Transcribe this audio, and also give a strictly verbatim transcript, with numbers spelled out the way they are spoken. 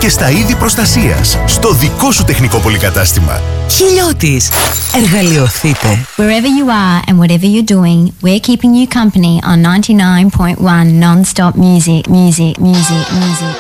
και στα είδη προστασίας στο δικό σου τεχνικό πολυκατάστημα. Χιλιώτης. Εργαλειοθείτε. Wherever you are and whatever you're doing, we're keeping you company on ninety-nine point one non-stop music, music, music, music.